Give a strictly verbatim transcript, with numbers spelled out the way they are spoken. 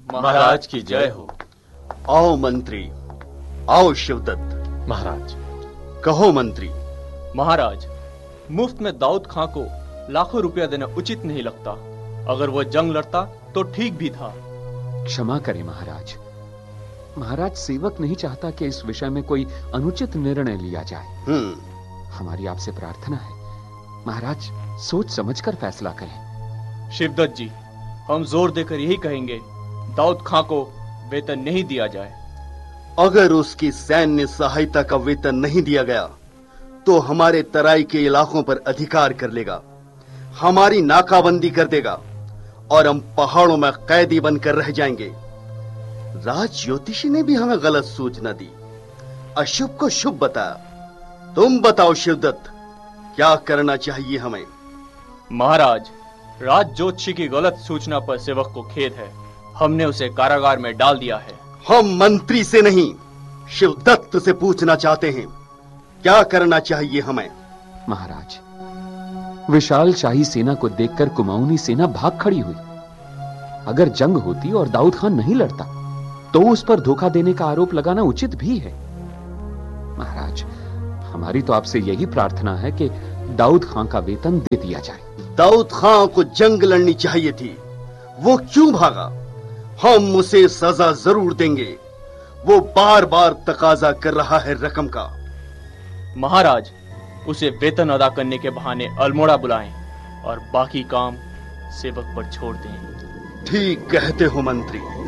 महाराज की जय हो। आओ मंत्री, आओ शिवदत्त। महाराज। कहो मंत्री। महाराज, मुफ्त में दाऊद खां को लाखों रुपया देना उचित नहीं लगता। अगर वो जंग लड़ता तो ठीक भी था। क्षमा करें महाराज। महाराज, सेवक नहीं चाहता कि इस विषय में कोई अनुचित निर्णय लिया जाए। हम्म हमारी आपसे प्रार्थना है महाराज, सोच समझकर फैसला करें। शिवदत्त जी, हम जोर देकर यही कहेंगे, दाऊद खां को वेतन नहीं दिया जाए। अगर उसकी सैन्य सहायता का वेतन नहीं दिया गया तो हमारे तराई के इलाकों पर अधिकार कर लेगा, हमारी नाकाबंदी कर देगा और हम पहाड़ों में कैदी बनकर रह जाएंगे। राज ज्योतिषी ने भी हमें गलत सूचना दी, अशुभ को शुभ बताया। तुम बताओ शिवदत्त, क्या करना चाहिए हमें? महाराज, राज ज्योतिषी की गलत सूचना पर सेवक को खेद है। हमने उसे कारागार में डाल दिया है। हम मंत्री से नहीं, शिवदत्त से पूछना चाहते हैं, क्या करना चाहिए हमें? महाराज, विशाल शाही सेना को देखकर कुमाऊनी सेना भाग खड़ी हुई। अगर जंग होती और दाऊद खान नहीं लड़ता तो उस पर धोखा देने का आरोप लगाना उचित भी है। महाराज, हमारी तो आपसे यही प्रार्थना है कि दाऊद खान का वेतन दे दिया जाए। दाऊद खान को जंग लड़नी चाहिए थी, वो क्यों भागा? हम उसे सजा जरूर देंगे। वो बार बार तकाजा कर रहा है रकम का। महाराज, उसे वेतन अदा करने के बहाने अल्मोड़ा बुलाएं और बाकी काम सेवक पर छोड़ दें। ठीक कहते हो मंत्री।